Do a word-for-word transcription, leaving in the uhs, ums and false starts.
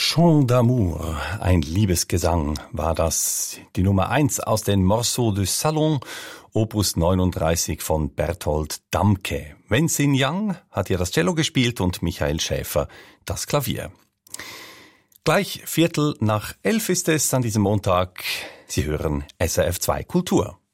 Chant d'amour, ein Liebesgesang, war das die Nummer eins aus den Morceaux du Salon, Opus neununddreißig von Berthold Damke. Wenzin Yang hat hier das Cello gespielt und Michael Schäfer das Klavier. Gleich Viertel nach elf ist es an diesem Montag. Sie hören S R F zwei Kultur.